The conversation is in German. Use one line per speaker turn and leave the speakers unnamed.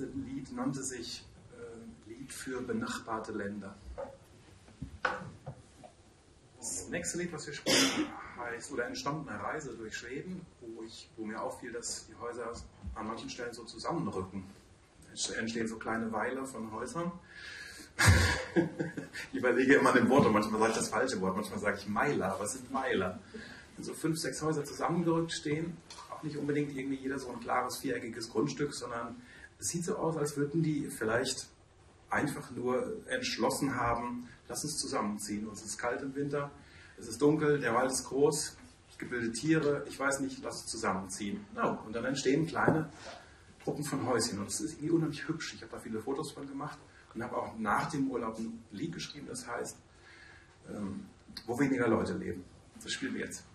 erste Lied nannte sich Lied für benachbarte Länder. Das nächste Lied, was wir spielen, heißt oder entstand eine Reise durch Schweden, wo mir auffiel, dass die Häuser an manchen Stellen so zusammenrücken. Es entstehen so kleine Weiler von Häusern. Ich überlege immer den Wort und manchmal sage ich das falsche Wort, manchmal sage ich Meiler, aber es sind Weiler. Wenn so 5, 6 Häuser zusammengerückt stehen, auch nicht unbedingt irgendwie jeder so ein klares viereckiges Grundstück, sondern es sieht so aus, als würden die vielleicht einfach nur entschlossen haben, lass uns zusammenziehen. Uns ist kalt im Winter, es ist dunkel, der Wald ist groß, es gibt wilde Tiere, ich weiß nicht, lass uns zusammenziehen. No. Und dann entstehen kleine Gruppen von Häuschen und es ist irgendwie unheimlich hübsch. Ich habe da viele Fotos von gemacht und habe auch nach dem Urlaub ein Lied geschrieben, das heißt, wo weniger Leute leben. Das spielen wir jetzt.